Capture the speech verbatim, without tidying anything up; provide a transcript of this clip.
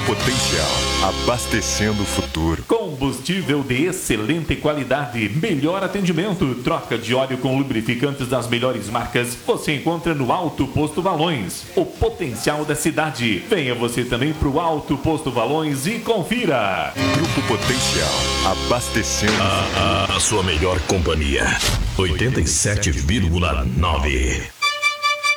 Potencial, abastecendo o futuro. Combustível de excelente qualidade, melhor atendimento, troca de óleo com lubrificantes das melhores marcas, você encontra no Alto Posto Valões, o potencial da cidade. Venha você também para o Alto Posto Valões e confira. Grupo Potencial, abastecendo a, a, a sua melhor companhia, oitenta e sete vírgula nove.